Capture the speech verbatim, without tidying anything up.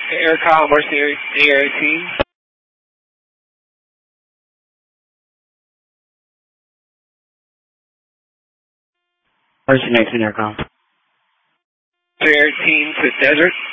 Aircom, where's the A R team? Where's the next Intercom? A R team to Desert.